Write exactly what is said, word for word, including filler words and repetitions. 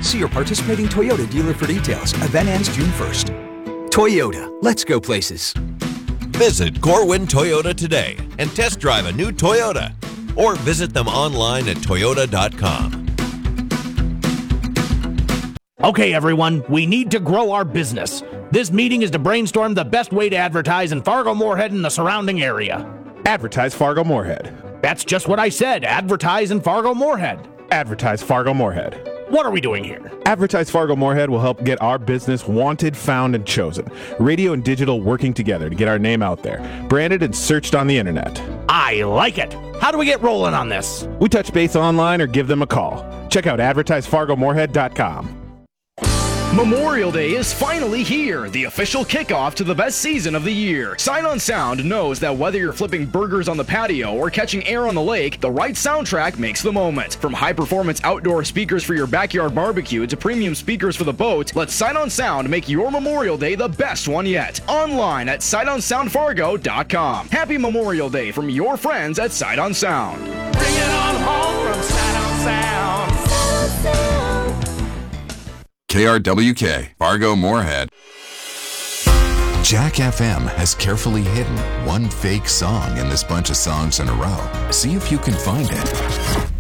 See your participating Toyota dealer for details. Event ends June first. Toyota, let's go places. Visit Corwin Toyota today and test drive a new Toyota. Or visit them online at toyota dot com. Okay, everyone, we need to grow our business. This meeting is to brainstorm the best way to advertise in Fargo-Moorhead and the surrounding area. Advertise Fargo-Moorhead. That's just what I said. Advertise in Fargo-Moorhead. Advertise Fargo-Moorhead. What are we doing here? Advertise Fargo-Moorhead will help get our business wanted, found, and chosen. Radio and digital working together to get our name out there. Branded and searched on the internet. I like it. How do we get rolling on this? We touch base online or give them a call. Check out advertise fargo moorhead dot com. Memorial Day is finally here, the official kickoff to the best season of the year. Sight on Sound knows that whether you're flipping burgers on the patio or catching air on the lake, the right soundtrack makes the moment. From high-performance outdoor speakers for your backyard barbecue to premium speakers for the boat, let Sight on Sound make your Memorial Day the best one yet. Online at sight on sound fargo dot com. Happy Memorial Day from your friends at Sight on Sound. Bring it on home from Sight on Sound. K R W K, Fargo Moorhead. Jack F M has carefully hidden one fake song in this bunch of songs in a row. See if you can find it.